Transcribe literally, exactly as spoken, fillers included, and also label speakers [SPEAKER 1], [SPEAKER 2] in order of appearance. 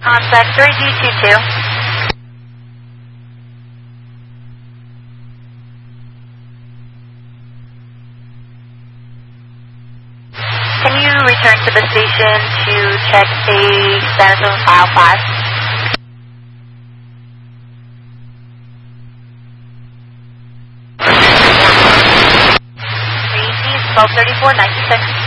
[SPEAKER 1] On sector D two two. Can you return to the station to check the status of file five? twelve thirty-four ninety-six.